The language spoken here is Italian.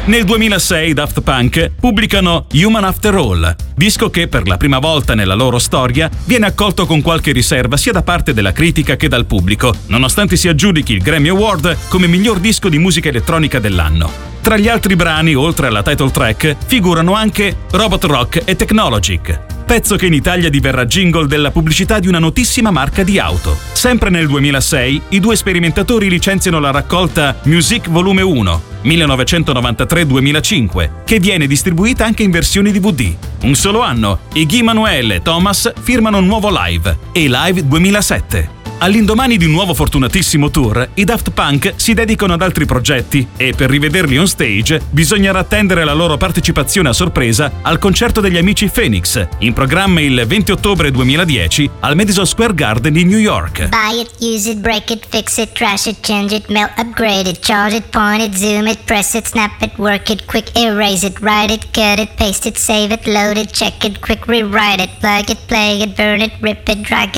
Nel 2006 i Daft Punk pubblicano Human After All, disco che per la prima volta nella loro storia viene accolto con qualche riserva sia da parte della critica che dal pubblico, nonostante si aggiudichi il Grammy Award come miglior disco di musica elettronica dell'anno. Tra gli altri brani, oltre alla title track, figurano anche Robot Rock e Technologic, pezzo che in Italia diverrà jingle della pubblicità di una notissima marca di auto. Sempre nel 2006, i due sperimentatori licenziano la raccolta Music Volume 1, 1993-2005, che viene distribuita anche in versioni DVD. Un solo anno, e Guy Manuel e Thomas firmano un nuovo Live, e Live 2007. All'indomani di un nuovo fortunatissimo tour, i Daft Punk si dedicano ad altri progetti e per rivederli on stage bisognerà attendere la loro partecipazione a sorpresa al concerto degli amici Phoenix, in programma il 20 ottobre 2010 al Madison Square Garden di New York. Buy it, use it, break it, fix it, trash it, change it, melt, upgrade it, charge it, point it, zoom it, press it, snap it, work it, quick erase it, write it, cut it, paste it, save it, load it, check it, quick rewrite it, plug it, play it, burn it, rip it, drag it.